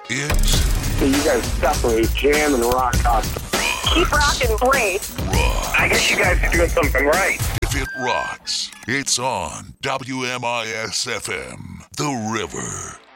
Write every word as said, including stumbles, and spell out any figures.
It's So you guys separate jam and rock out. Keep rocking, Brace. rock. I guess you guys are doing something right. If it rocks, it's on W M I S F M, The River.